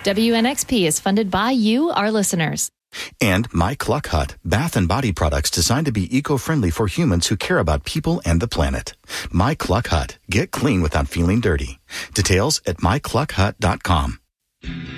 WNXP is funded by you, our listeners. And My Cluck Hut, bath and body products designed to be eco-friendly for humans who care about people and the planet. My Cluck Hut. Get clean without feeling dirty. Details at mycluckhut.com.